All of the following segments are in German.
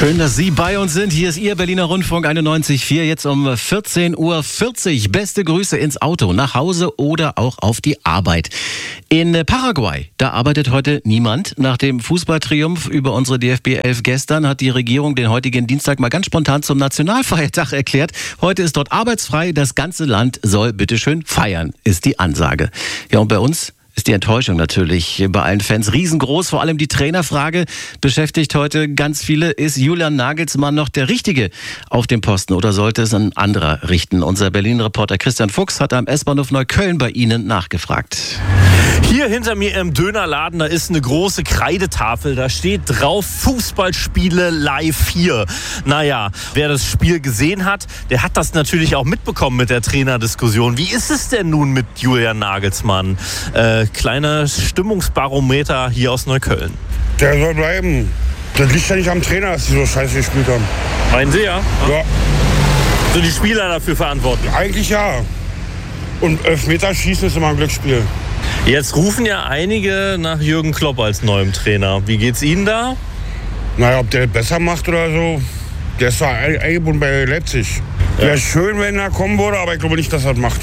Schön, dass Sie bei uns sind. Hier ist Ihr Berliner Rundfunk 91.4, jetzt um 14.40 Uhr. Beste Grüße ins Auto, nach Hause oder auch auf die Arbeit. In Paraguay, da arbeitet heute niemand. Nach dem Fußballtriumph über unsere DFB 11 gestern hat die Regierung den heutigen Dienstag mal ganz spontan zum Nationalfeiertag erklärt. Heute ist dort arbeitsfrei, das ganze Land soll bitteschön feiern, ist die Ansage. Ja, und bei uns ist die Enttäuschung natürlich bei allen Fans riesengroß. Vor allem die Trainerfrage beschäftigt heute ganz viele. Ist Julian Nagelsmann noch der Richtige auf dem Posten oder sollte es ein anderer richten? Unser Berlin-Reporter Christian Fuchs hat am S-Bahnhof Neukölln bei Ihnen nachgefragt. Hier hinter mir im Dönerladen, da ist eine große Kreidetafel. Da steht drauf: Fußballspiele live hier. Naja, wer das Spiel gesehen hat, der hat das natürlich auch mitbekommen mit der Trainerdiskussion. Wie ist es denn nun mit Julian Nagelsmann? Kleiner Stimmungsbarometer hier aus Neukölln. Der soll bleiben. Das liegt ja nicht am Trainer, dass die so scheiße gespielt haben. Meinen Sie ja? Ja. Sind die Spieler dafür verantwortlich? Eigentlich ja. Und Elfmeterschießen ist immer ein Glücksspiel. Jetzt rufen ja einige nach Jürgen Klopp als neuem Trainer. Wie geht's Ihnen da? Naja, ob der besser macht oder so, der ist zwar eingebunden bei Leipzig. Ja. Wäre schön, wenn er kommen würde, aber ich glaube nicht, dass er das macht.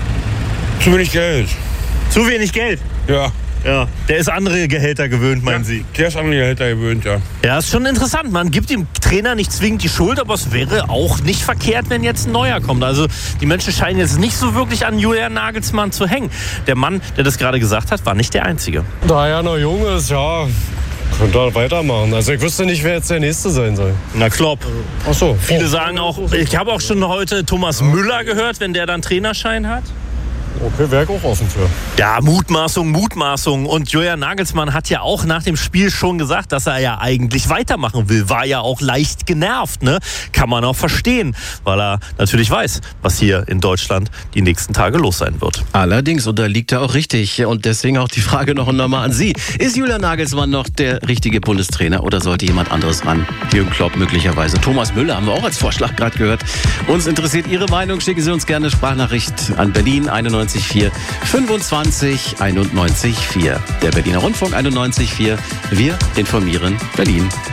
Zu wenig Geld. Zu wenig Geld? Ja. Ja, der ist andere Gehälter gewöhnt, meinen Sie? Der ist andere Gehälter gewöhnt, ja. Ja, ist schon interessant. Man gibt dem Trainer nicht zwingend die Schuld, aber es wäre auch nicht verkehrt, wenn jetzt ein neuer kommt. Also die Menschen scheinen jetzt nicht so wirklich an Julian Nagelsmann zu hängen. Der Mann, der das gerade gesagt hat, war nicht der Einzige. Da er noch jung ist, ja, könnte er weitermachen. Also ich wüsste nicht, wer jetzt der Nächste sein soll. Na, Klopp. Ach so. Viele sagen auch, ich habe auch schon heute Thomas Müller gehört, wenn der dann Trainerschein hat. Okay, wäre ich auch offen für. Ja, Mutmaßung. Und Julian Nagelsmann hat ja auch nach dem Spiel schon gesagt, dass er ja eigentlich weitermachen will. War ja auch leicht genervt, ne? Kann man auch verstehen, weil er natürlich weiß, was hier in Deutschland die nächsten Tage los sein wird. Allerdings, und da liegt er auch richtig. Und deswegen auch die Frage noch einmal an Sie. Ist Julian Nagelsmann noch der richtige Bundestrainer oder sollte jemand anderes ran? Jürgen Klopp möglicherweise. Thomas Müller haben wir auch als Vorschlag gerade gehört. Uns interessiert Ihre Meinung. Schicken Sie uns gerne eine Sprachnachricht an Berlin 91.4 25 91.4. Der Berliner Rundfunk 91.4. Wir informieren Berlin.